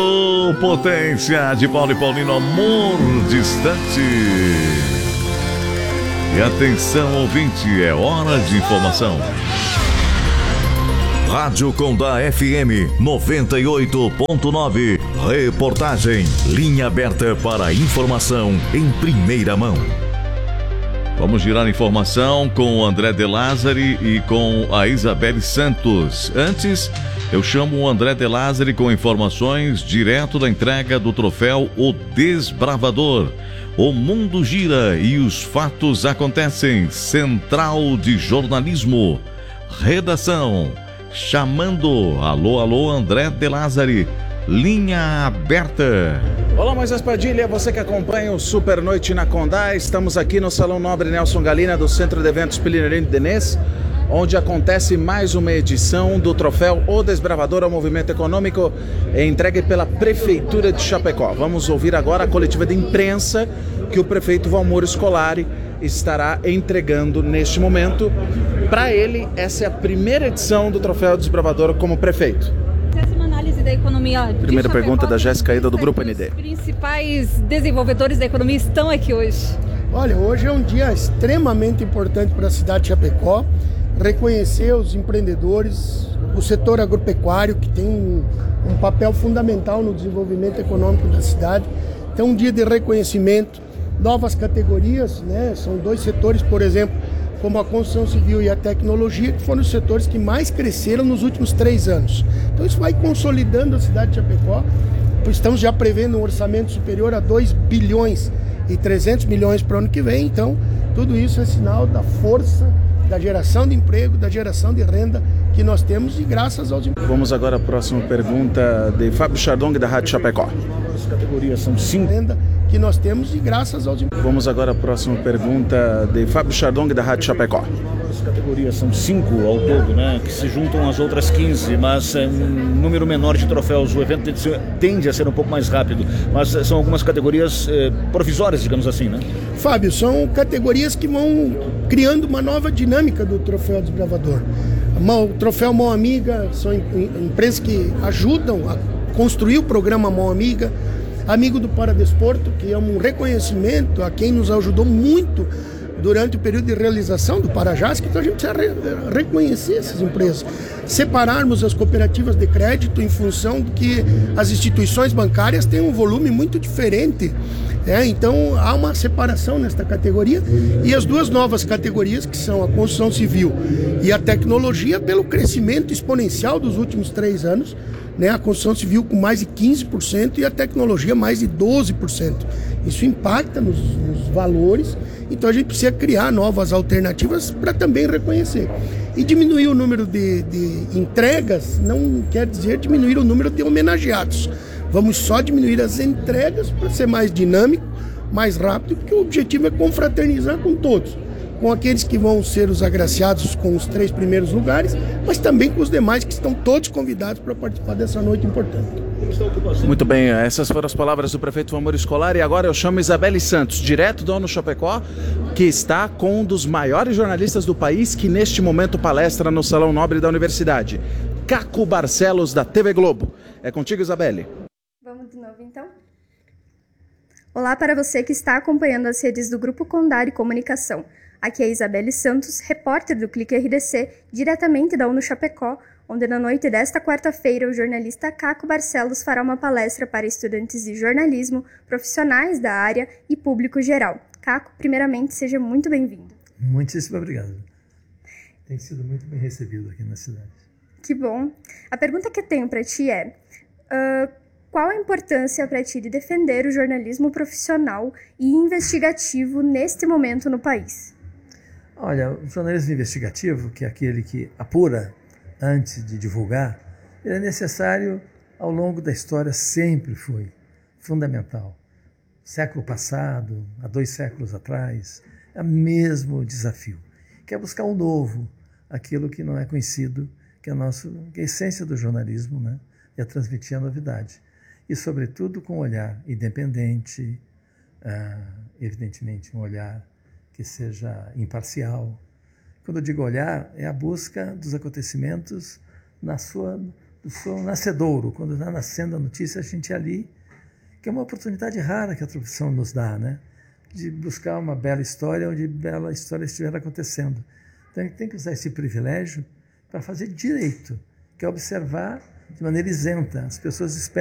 Ô, potência de Paulo e Paulino, amor distante. E atenção, ouvinte, é hora de informação. Rádio Condá FM 98.9. Reportagem. Linha aberta para informação em primeira mão. Vamos girar informação com o André De Lázari e com a Isabelle Santos. Antes, eu chamo o André De Lázari com informações direto da entrega do troféu O Desbravador. O mundo gira e os fatos acontecem. Central de Jornalismo. Redação. Chamando. Alô, alô, André De Lázari. Linha aberta. Olá, Moisés Padilha, você que acompanha o Super Noite na Condá. Estamos aqui no Salão Nobre Nelson Galina do Centro de Eventos Pelourinho Denês, onde acontece mais uma edição do troféu O Desbravador ao Movimento Econômico, entregue pela Prefeitura de Chapecó. Vamos ouvir agora a coletiva de imprensa que o prefeito Valmor Scolari estará entregando neste momento. Para ele, essa é a primeira edição do troféu Desbravador como prefeito. Uma análise da economia. Primeira pergunta da Jéssica Ida do Grupo ND. Os principais desenvolvedores da economia estão aqui hoje. Olha, hoje é um dia extremamente importante para a cidade de Chapecó. Reconhecer os empreendedores, o setor agropecuário, que tem um papel fundamental no desenvolvimento econômico da cidade. Então, um dia de reconhecimento, novas categorias, né? São dois setores, por exemplo, como a construção civil e a tecnologia, que foram os setores que mais cresceram nos últimos 3 anos. Então, isso vai consolidando a cidade de Chapecó. Estamos já prevendo um orçamento superior a 2 bilhões e 300 milhões para o ano que vem. Então, tudo isso é sinal da força, da geração de emprego, da geração de renda que nós temos e graças aos... Vamos agora à próxima pergunta de Fábio Chardong, da Rádio Chapecó. As categorias são 5 renda que nós temos e graças aos... Vamos agora à próxima pergunta de Fábio Chardong, da Rádio Chapecó. As categorias são 5 ao todo, né, que se juntam às outras 15, mas é um número menor de troféus. O evento tende a ser um pouco mais rápido, mas são algumas categorias provisórias, digamos assim, né? Fábio, são categorias que vão criando uma nova dinâmica do Troféu Desbravador. O Troféu Mão Amiga são empresas que ajudam a construir o programa Mão Amiga. Amigo do Paradesporto, que é um reconhecimento a quem nos ajudou muito durante o período de realização do Parajás, então a gente precisa reconhecer essas empresas. Separarmos as cooperativas de crédito em função de que as instituições bancárias têm um volume muito diferente. Então há uma separação nesta categoria e as duas novas categorias, que são a construção civil e a tecnologia, pelo crescimento exponencial dos últimos 3 anos, a construção civil com mais de 15% e a tecnologia mais de 12%. Isso impacta nos valores, então a gente precisa criar novas alternativas para também reconhecer. E diminuir o número de entregas não quer dizer diminuir o número de homenageados. Vamos só diminuir as entregas para ser mais dinâmico, mais rápido, porque o objetivo é confraternizar com todos. Com aqueles que vão ser os agraciados com os 3 primeiros lugares, mas também com os demais que estão todos convidados para participar dessa noite importante. Muito bem, essas foram as palavras do prefeito Valmor Scolari. E agora eu chamo Isabelle Santos, direto do ONU Chapecó, que está com um dos maiores jornalistas do país, que neste momento palestra no Salão Nobre da Universidade, Caco Barcelos, da TV Globo. É contigo, Isabelle. Vamos de novo, então? Olá para você que está acompanhando as redes do Grupo Condá de Comunicação. Aqui é Isabelle Santos, repórter do Clique RDC, diretamente da ONU Chapecó, onde na noite desta quarta-feira o jornalista Caco Barcelos fará uma palestra para estudantes de jornalismo, profissionais da área e público geral. Caco, primeiramente, seja muito bem-vindo. Muitíssimo obrigado. Tem sido muito bem recebido aqui na cidade. Que bom. A pergunta que eu tenho para ti é... qual a importância para ti de defender o jornalismo profissional e investigativo neste momento no país? Olha, o jornalismo investigativo, que é aquele que apura antes de divulgar, ele é necessário ao longo da história, sempre foi fundamental. Século passado, há 2 séculos atrás, é o mesmo desafio, que é buscar o novo, aquilo que não é conhecido, que é a essência do jornalismo, né? É transmitir a novidade. E, sobretudo, com um olhar independente, evidentemente um olhar que seja imparcial. Quando eu digo olhar, é a busca dos acontecimentos sou um nascedouro. Quando está nascendo a notícia, a gente ali, que é uma oportunidade rara que a profissão nos dá, né? De buscar uma bela história onde bela história estiver acontecendo. Então, a gente tem que usar esse privilégio para fazer direito, que é observar de maneira isenta. As pessoas esperam